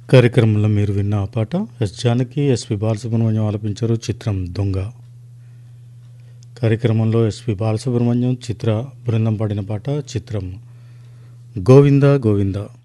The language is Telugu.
కార్యక్రమంలో మీరు విన్న ఆ పాట ఎస్ జానకి, ఎస్పి బాలసుబ్రహ్మణ్యం ఆలపించారు. చిత్రం దొంగ. కార్యక్రమంలో ఎస్పి బాలసుబ్రహ్మణ్యం, చిత్ర బృందం పాడిన పాట చిత్రం గోవింద గోవింద.